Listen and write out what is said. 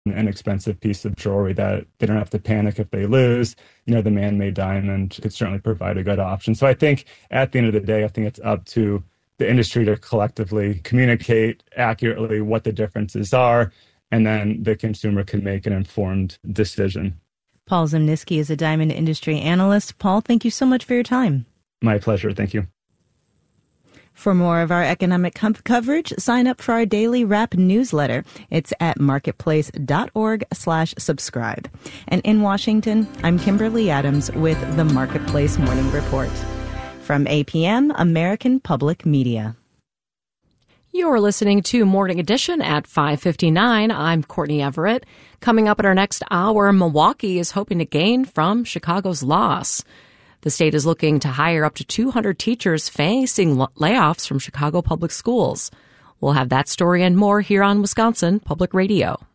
an inexpensive piece of jewelry that they don't have to panic if they lose. The man-made diamond could certainly provide a good option. So I think at the end of the day, I think it's up to the industry to collectively communicate accurately what the differences are, and then the consumer can make an informed decision. Paul Zimnisky is a diamond industry analyst. Paul, thank you so much for your time. My pleasure. Thank you. For more of our economic coverage, sign up for our daily wrap newsletter. It's at marketplace.org/subscribe. And in Washington, I'm Kimberly Adams with the Marketplace Morning Report. From APM, American Public Media. You're listening to Morning Edition at 5:59. I'm Courtney Everett. Coming up in our next hour, Milwaukee is hoping to gain from Chicago's loss. The state is looking to hire up to 200 teachers facing layoffs from Chicago public schools. We'll have that story and more here on Wisconsin Public Radio.